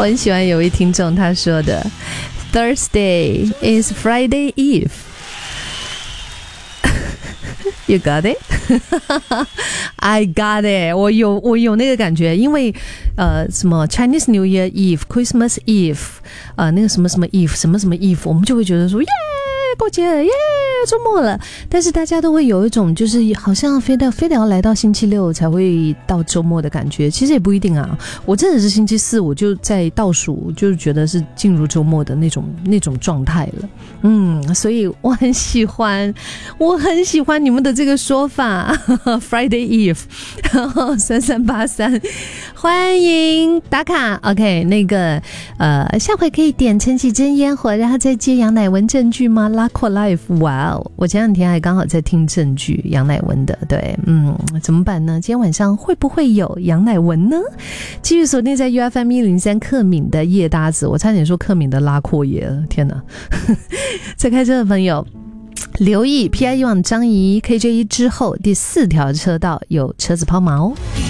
我很喜欢有位听众他说的 Thursday is Friday Eve You got it? I got it. 我有那个感觉，因为什么 Chinese New Year Eve, Christmas Eve, 那个什么什么 Eve, 什么什么 Eve, 我们就会觉得说耶过节了耶周末了，但是大家都会有一种就是好像非得要来到星期六才会到周末的感觉，其实也不一定啊。我真的是星期四我就在倒数，就觉得是进入周末的那种状态了。所以我很喜欢你们的这个说法Friday Eve 3383欢迎打卡 OK 那个下回可以点陈绮贞烟火然后再接杨乃文正剧吗？ Luck Life 哇哦，我前两天还刚好在听正剧杨乃文的，对怎么办呢？今天晚上会不会有杨乃文呢？继续锁定在 UFM103 克敏的夜搭子，我差点说克敏的拉阔叶了，天哪在开车的朋友留意 PIE 往张仪 KJ1 之后第4条车道有车子抛锚。